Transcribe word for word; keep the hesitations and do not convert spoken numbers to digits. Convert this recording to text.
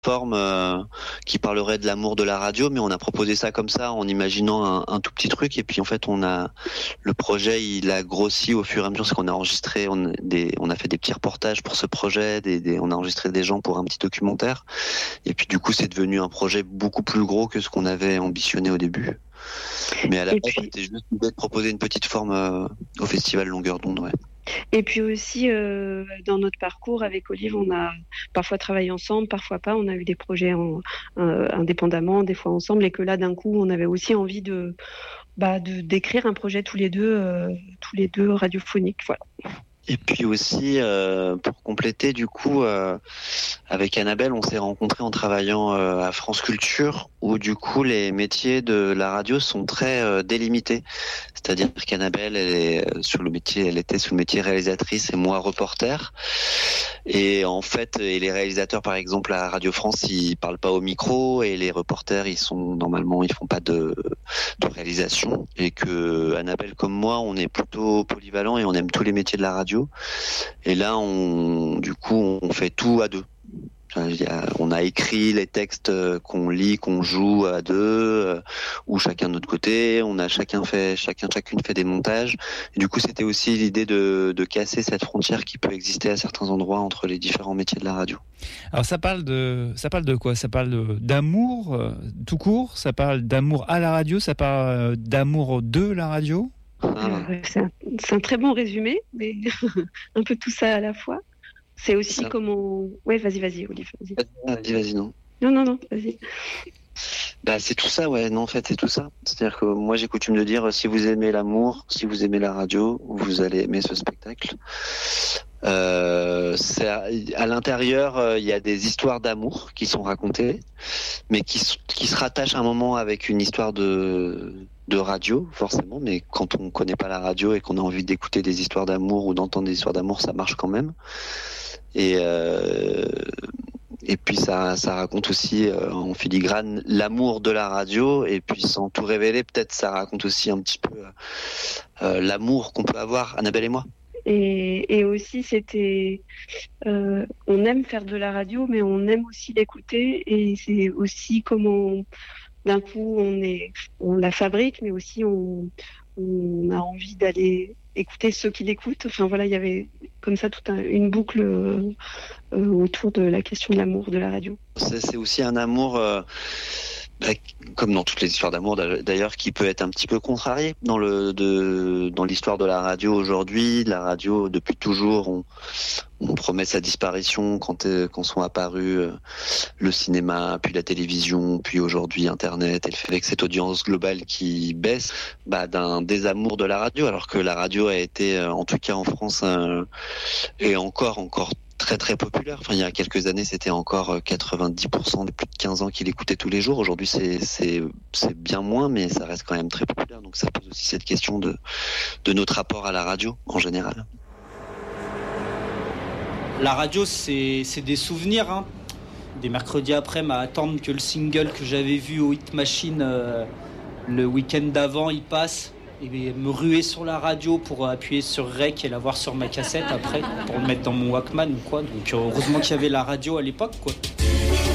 forme euh, qui parlerait de l'amour de la radio, mais on a proposé ça comme ça en imaginant un, un tout petit truc, et puis en fait on a le projet il a grossi au fur et à mesure, parce qu'on a enregistré on, des, on a fait des petits reportages pour ce projet, des, des, on a enregistré des gens pour un petit documentaire, et puis du coup c'est devenu un projet beaucoup plus gros que ce qu'on avait ambitionné au début. Mais à la base, puis... c'était juste de proposer une petite forme euh, au festival Longueur d'onde, ouais. Et puis aussi, euh, dans notre parcours avec Olive, on a parfois travaillé ensemble, parfois pas. On a eu des projets en, euh, indépendamment, des fois ensemble, et que là, d'un coup, on avait aussi envie de, bah, de d'écrire un projet tous les deux, euh, tous les deux radiophoniques. Voilà. Et puis aussi, euh, pour compléter, du coup, euh, avec Annabelle, on s'est rencontrés en travaillant euh, à France Culture, où du coup, les métiers de la radio sont très euh, délimités. C'est-à-dire qu'Annabelle, elle est sur le métier, elle était sous le métier réalisatrice et moi reporter. Et en fait, et les réalisateurs, par exemple, à Radio France, ils parlent pas au micro, et les reporters, ils sont normalement, ils font pas de, de réalisation. Et que Annabelle, comme moi, on est plutôt polyvalent et on aime tous les métiers de la radio. Et là, on, du coup, on fait tout à deux. On a écrit les textes qu'on lit, qu'on joue à deux, ou chacun de notre côté. On a chacun fait, chacun, chacune fait des montages. Et du coup, c'était aussi l'idée de, de casser cette frontière qui peut exister à certains endroits entre les différents métiers de la radio. Alors, ça parle de, ça parle de quoi ? Ça parle de, d'amour euh, tout court. Ça parle d'amour à la radio. Ça parle euh, d'amour de la radio. Ah. Euh, c'est, un, c'est un très bon résumé, mais un peu tout ça à la fois. C'est aussi c'est comment... Ouais, vas-y, vas-y, Olive. Vas-y, vas-y, vas-y non. Non, non, non, vas-y. Bah, c'est tout ça, ouais. Non, en fait, c'est tout ça. C'est-à-dire que moi, j'ai coutume de dire, si vous aimez l'amour, si vous aimez la radio, vous allez aimer ce spectacle. Euh, c'est à, à l'intérieur, il euh, y a des histoires d'amour qui sont racontées, mais qui, qui se rattachent à un moment avec une histoire de... de radio, forcément, mais quand on connaît pas la radio et qu'on a envie d'écouter des histoires d'amour ou d'entendre des histoires d'amour, ça marche quand même. Et euh, et puis ça ça raconte aussi euh, en filigrane l'amour de la radio, et puis sans tout révéler, peut-être ça raconte aussi un petit peu euh, l'amour qu'on peut avoir, Annabelle et moi. Et, et aussi, c'était, euh, on aime faire de la radio, mais on aime aussi l'écouter, et c'est aussi comment d'un coup on est, on la fabrique, mais aussi on, on a envie d'aller écouter ceux qui l'écoutent. Enfin voilà, il y avait comme ça toute un, une boucle euh, euh, autour de la question de l'amour de la radio. C'est, c'est aussi un amour, euh, bah, comme dans toutes les histoires d'amour d'ailleurs, qui peut être un petit peu contrarié dans le de dans l'histoire de la radio aujourd'hui. La radio, depuis toujours, on on promet sa disparition quand, euh, quand sont apparus euh, le cinéma, puis la télévision, puis aujourd'hui Internet, et le fait avec cette audience globale qui baisse, bah, d'un désamour de la radio, alors que la radio a été, euh, en tout cas en France, euh, et encore, encore très très populaire. Enfin, il y a quelques années, c'était encore quatre-vingt-dix pour cent des plus de quinze ans qui l'écoutaient tous les jours. Aujourd'hui, c'est, c'est, c'est bien moins, mais ça reste quand même très populaire. Donc ça pose aussi cette question de, de notre rapport à la radio en général. La radio, c'est, c'est des souvenirs, hein. Des mercredis après, à attendre que le single que j'avais vu au Hit Machine euh, le week-end d'avant, il passe, et me ruer sur la radio pour appuyer sur Rec et l'avoir sur ma cassette après, pour le mettre dans mon Walkman ou quoi. Donc heureusement qu'il y avait la radio à l'époque, quoi.